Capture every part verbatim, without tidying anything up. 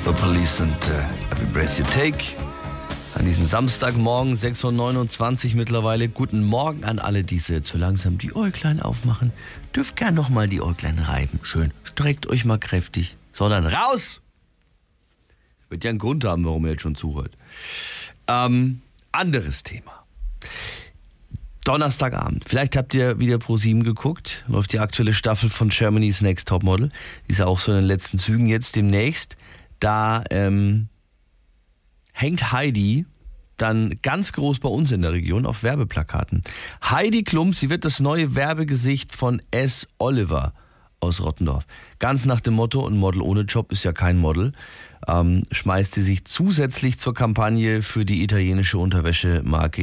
The Police und uh, Every Breath You Take. An diesem Samstagmorgen, sechs Uhr neunundzwanzig mittlerweile. Guten Morgen an alle, die jetzt so langsam die Äuglein aufmachen. Dürft gern nochmal die Äuglein reiben. Schön, streckt euch mal kräftig. Sondern raus! Wird ja einen Grund haben, warum ihr jetzt schon zuhört. Ähm, anderes Thema. Donnerstagabend. Vielleicht habt ihr wieder Pro sieben geguckt. Läuft die aktuelle Staffel von Germany's Next Topmodel. Die ist ja auch so in den letzten Zügen jetzt demnächst. Da ähm, hängt Heidi dann ganz groß bei uns in der Region auf Werbeplakaten. Heidi Klum, sie wird das neue Werbegesicht von S. Oliver aus Rottendorf. Ganz nach dem Motto, ein Model ohne Job ist ja kein Model, ähm, schmeißt sie sich zusätzlich zur Kampagne für die italienische Unterwäschemarke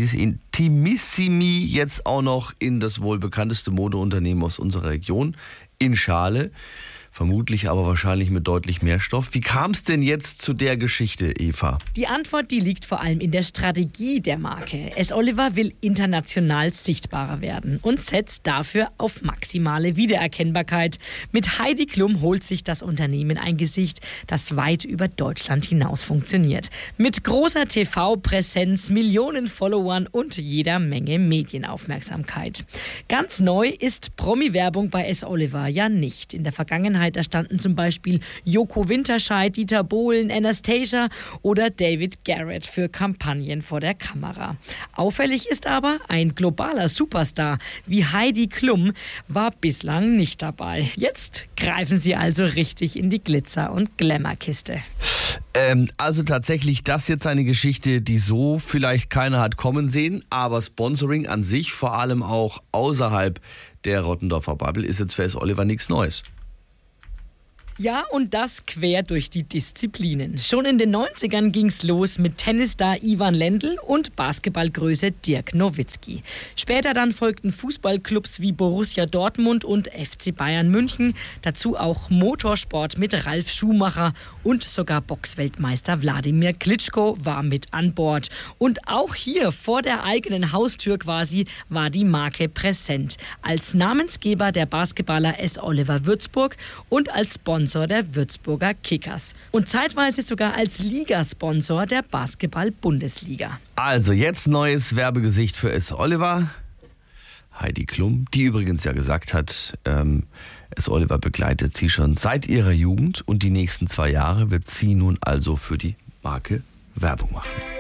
Intimissimi jetzt auch noch in das wohl bekannteste Modeunternehmen aus unserer Region, in Schale. Vermutlich aber wahrscheinlich mit deutlich mehr Stoff. Wie kam es denn jetzt zu der Geschichte, Eva? Die Antwort, die liegt vor allem in der Strategie der Marke. S. Oliver will international sichtbarer werden und setzt dafür auf maximale Wiedererkennbarkeit. Mit Heidi Klum holt sich das Unternehmen ein Gesicht, das weit über Deutschland hinaus funktioniert. Mit großer T V-Präsenz, Millionen Followern und jeder Menge Medienaufmerksamkeit. Ganz neu ist Promi-Werbung bei S. Oliver ja nicht. In der Vergangenheit Da standen zum Beispiel Joko Winterscheid, Dieter Bohlen, Anastasia oder David Garrett für Kampagnen vor der Kamera. Auffällig ist aber, ein globaler Superstar wie Heidi Klum war bislang nicht dabei. Jetzt greifen sie also richtig in die Glitzer- und Glamour-Kiste. Ähm, also tatsächlich, das jetzt eine Geschichte, die so vielleicht keiner hat kommen sehen, aber Sponsoring an sich, vor allem auch außerhalb der Rottendorfer Bubble, ist jetzt für S. Oliver nichts Neues. Ja, und das quer durch die Disziplinen. Schon in den neunzigern ging's los mit Tennisstar Ivan Lendl und Basketballgröße Dirk Nowitzki. Später dann folgten Fußballclubs wie Borussia Dortmund und F C Bayern München. Dazu auch Motorsport mit Ralf Schumacher und sogar Boxweltmeister Wladimir Klitschko war mit an Bord. Und auch hier vor der eigenen Haustür quasi war die Marke präsent. Als Namensgeber der Basketballer S. Oliver Würzburg und als Sponsor der Würzburger Kickers. Und zeitweise sogar als Ligasponsor der Basketball-Bundesliga. Also jetzt neues Werbegesicht für S. Oliver. Heidi Klum, die übrigens ja gesagt hat, ähm, S. Oliver begleitet sie schon seit ihrer Jugend und die nächsten zwei Jahre wird sie nun also für die Marke Werbung machen.